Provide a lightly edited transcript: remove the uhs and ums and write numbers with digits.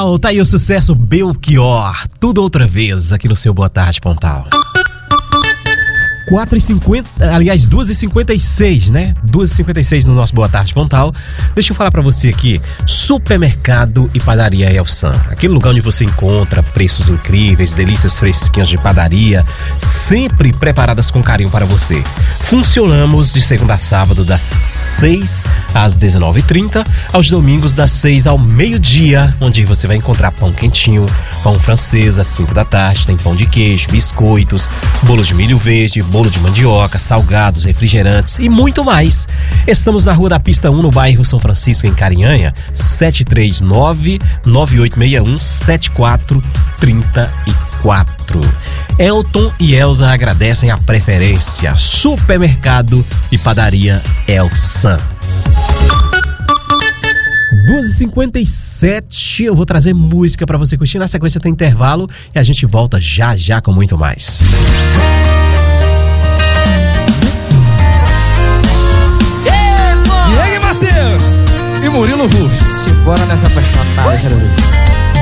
Pontal, tá aí o sucesso Belchior, tudo outra vez aqui no seu Boa Tarde Pontal. 4h50, aliás, 2h56, né? 2h56 no nosso Boa Tarde Pontal. Deixa eu falar pra você aqui, Supermercado e Padaria Elsan. Aquele lugar onde você encontra preços incríveis, delícias fresquinhas de padaria, sempre preparadas com carinho para você. Funcionamos de segunda a sábado, das 6 às 19h30, aos domingos das 6 ao meio-dia, onde você vai encontrar pão quentinho, pão francês às 5 da tarde, tem pão de queijo, biscoitos, bolo de milho verde, bolo de mandioca, salgados, refrigerantes e muito mais. Estamos na Rua da Pista 1, no bairro São Francisco, em Carinhanha, 739-9861-7434. Elton e Elza agradecem a preferência. Supermercado e Padaria Elsan. 2h57, eu vou trazer música pra você curtir. Na sequência tem intervalo e a gente volta já já com muito mais. E aí, Matheus? E Murilo Ruf. Simbora nessa apaixonada, quero ver.